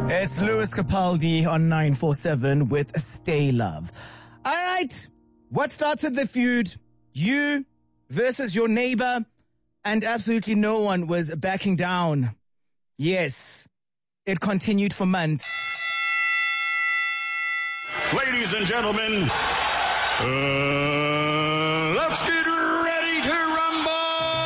It's Lewis Capaldi on 947 with Stay Love. All right. What started the feud? You versus your neighbor, and absolutely no one was backing down. Yes, it continued for months. Ladies and gentlemen,